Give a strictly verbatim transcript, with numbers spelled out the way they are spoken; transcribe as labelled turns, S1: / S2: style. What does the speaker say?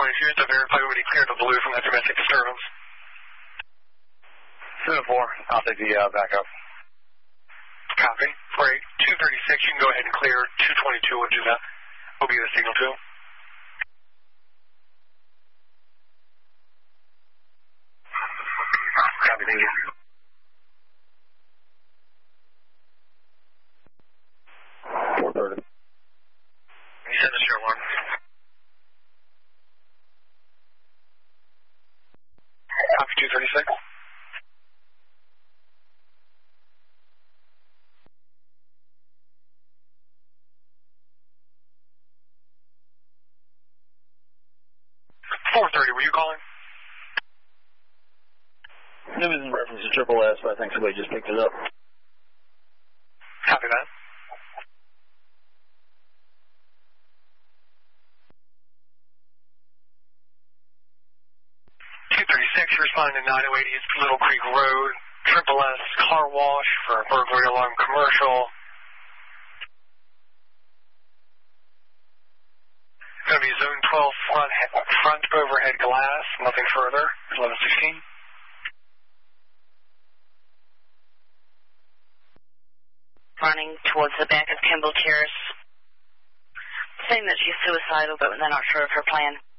S1: twenty-two, to verify we already cleared the blue from that domestic disturbance.
S2: seven four, I'll take the uh, backup.
S1: Copy. Great. two thirty-six, you can go ahead and clear. two twenty-two will do that. Will be the signal too.
S2: Copy, thank you. four thirty.
S1: You send the share alarm. Copy two thirty-six. four thirty, were you calling?
S2: It was in reference to Triple S, but I think somebody just picked it up.
S1: Copy that. two thirty-six, you're responding to nine oh eight East Little Creek Road, Triple S car wash for a burglary alarm commercial. Going to be zone twelve front, front overhead glass, nothing further, eleven sixteen.
S3: Running towards the back of Kimball Terrace, saying that she's suicidal, but they're not sure of her plan.